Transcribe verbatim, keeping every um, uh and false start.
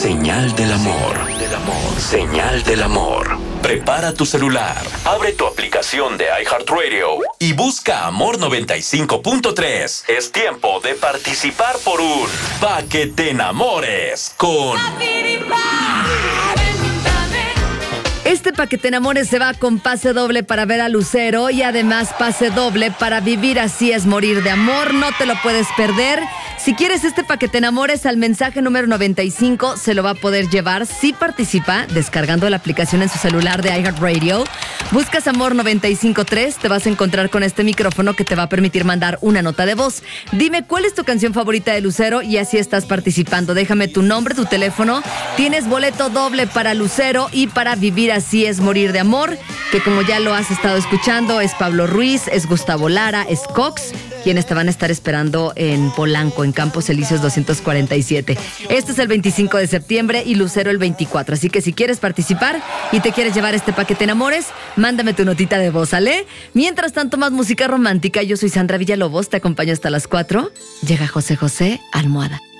Señal del amor. Señal del amor. Prepara tu celular, abre tu aplicación de iHeartRadio y busca Amor noventa y cinco punto tres. Es tiempo de participar por un Pa' que te enamores con... Este Pa' que te enamores se va con pase doble para ver a Lucero y además pase doble para Vivir así es morir de amor. No te lo puedes perder. Si quieres este Pa' que te enamores, al mensaje número noventa y cinco se lo va a poder llevar si participa descargando la aplicación en su celular de iHeartRadio. Buscas Amor noventa y cinco punto tres, te vas a encontrar con este micrófono que te va a permitir mandar una nota de voz. Dime cuál es tu canción favorita de Lucero y así estás participando. Déjame tu nombre, tu teléfono. Tienes boleto doble para Lucero y para Vivir así es morir de amor, que como ya lo has estado escuchando, es Pablo Ruiz, es Gustavo Lara, es Cox, quienes te van a estar esperando en Polanco, en Campos Elíseos doscientos cuarenta y siete. Este es el veinticinco de septiembre y Lucero el veinticuatro. Así que si quieres participar y te quieres llevar este Pa' que te enamores, mándame tu notita de voz, ¿sale? Mientras tanto, más música romántica. Yo soy Sandra Villalobos, te acompaño hasta las cuatro. Llega José José, Almohada.